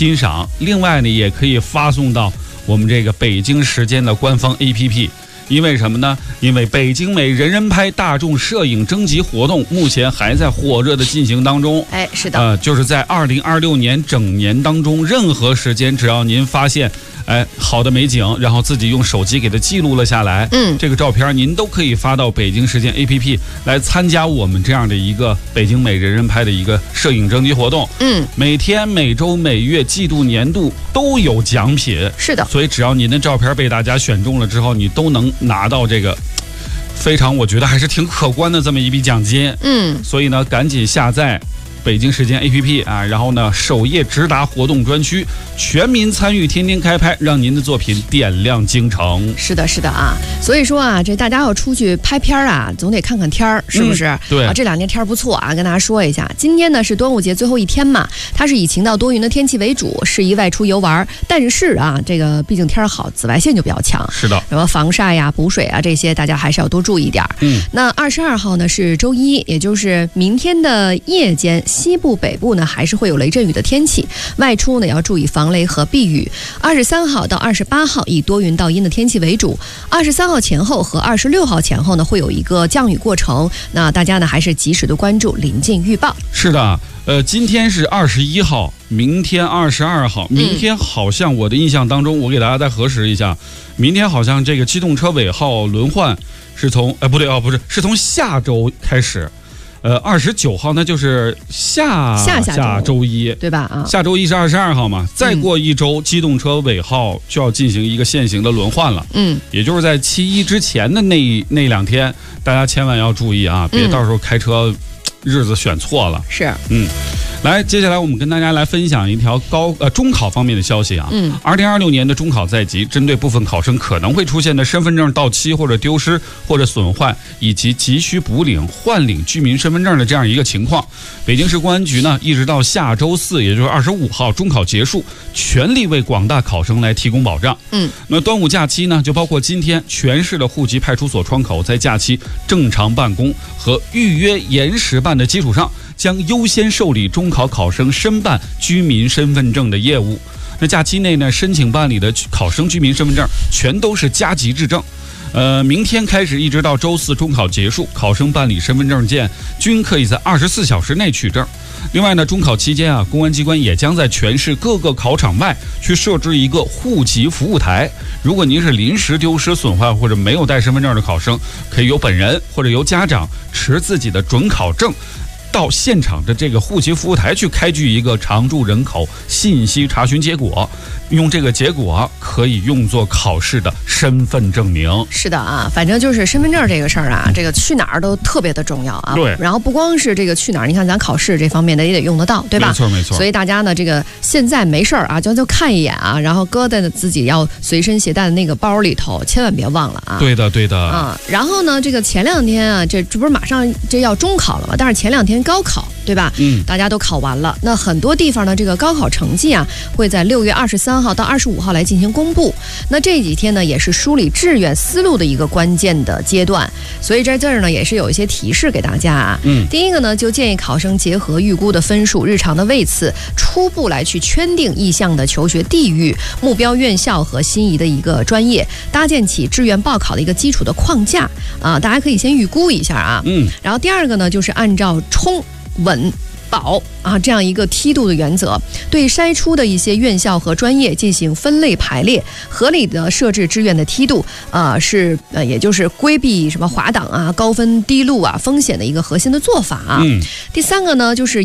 欣赏。另外呢，也可以发送到我们这个北京时间的官方 APP。因为什么呢？因为北京美人人拍大众摄影征集活动目前还在火热的进行当中。 哎，是的， 就是在2026年整年当中，任何时间只要您发现好的美景，然后自己用手机给它记录了下来，这个照片您都可以发到北京时间 APP 来参加我们这样的一个北京美人人拍的一个摄影征集活动。每天、每周、每月、季度、年度都有奖品。 是的， 所以只要您的照片被大家选中了之后，你都能拿到这个非常我觉得还是挺可观的这么一笔奖金。所以呢，赶紧下载北京时间 APP 啊，然后呢，首页直达活动专区，全民参与，天天开拍，让您的作品点亮京城。 是的，是的啊，所以说啊，这大家要出去拍片啊，总得看看天儿，是不是？ 对啊，这2天天儿不错啊，跟大家说一下，今天呢是端午节最后一天嘛，它是以晴到多云的天气为主，适宜外出游玩。但是啊，这个毕竟天儿好，紫外线就比较强， 是的， 什么防晒呀、补水啊这些，大家还是要多注意一点。那22号呢是周一，也就是明天的夜间。西部、北部呢还是会有雷阵雨的天气，外出呢要注意防雷和避雨。23号到28号以多云到阴的天气为主，23号前后和26号前后呢会有一个降雨过程，那大家呢还是及时的关注临近预报。 是的，今天是21号，明天22号，明天好像我的印象当中，我给大家再核实一下，明天好像这个机动车尾号轮换是从是从下周开始。29号那就是下周一， 对吧？啊， 下周一是22号嘛，再过一周，机动车尾号就要进行一个现行的轮换了。也就是在7·1之前的那2天，大家千万要注意啊，别到时候开车日子选错了。 是， 来，接下来我们跟大家来分享一条中考方面的消息啊。2026年的中考在即，针对部分考生可能会出现的身份证到期或者丢失或者损坏，以及急需补领、换领居民身份证的这样一个情况，北京市公安局呢，一直到下周4，也就是25号中考结束，全力为广大考生来提供保障。那端午假期呢，就包括今天，全市的户籍派出所窗口在假期正常办公和预约延时办的基础上，将优先受理中考考生申办居民身份证的业务。那假期内呢，申请办理的考生居民身份证全都是加急制证。明天开始一直到周4中考结束，考生办理身份证件均可以在24小时内取证。另外呢，中考期间啊，公安机关也将在全市各个考场外去设置一个户籍服务台。如果您是临时丢失、损坏或者没有带身份证的考生，可以由本人或者由家长持自己的准考证，到现场的这个户籍服务台去开具一个常住人口信息查询结果，用这个结果可以用作考试的身份证明。 是的啊，反正就是身份证这个事儿啊，这个去哪儿都特别的重要啊。 对。 然后不光是这个去哪儿，你看咱考试这方面的也得用得到，对吧？ 没错没错。 所以大家呢，这个现在没事儿啊，就看一眼啊，然后搁在自己要随身携带的那个包里头，千万别忘了啊。 对的对的啊。然后呢，这个前2天啊，这不是马上这要中考了嘛？但是前2天高考，对吧？大家都考完了。那很多地方呢，这个高考成绩啊，会在6月23号到25号来进行公布。那这几天呢，也是梳理志愿思路的一个关键的阶段。所以在这儿呢，也是有一些提示给大家啊。第一个呢，就建议考生结合预估的分数、日常的位次，初步来去圈定意向的求学地域、目标院校和心仪的一个专业，搭建起志愿报考的一个基础的框架啊。大家可以先预估一下啊。然后第二个呢，就是按照冲、稳、保啊这样一个梯度的原则，对筛出的一些院校和专业进行分类排列，合理的设置志愿的梯度也就是规避什么滑档啊、高分低录啊风险的一个核心的做法啊。第三个呢，就是